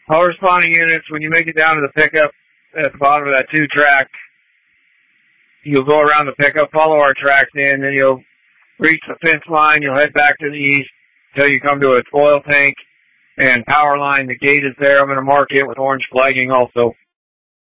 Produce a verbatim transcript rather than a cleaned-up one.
All responding units, when you make it down to the pickup at the bottom of that two track, you'll go around the pickup, follow our tracks in, then you'll reach the fence line, you'll head back to the east until you come to an oil tank and power line. The gate is there. I'm going to mark it with orange flagging also.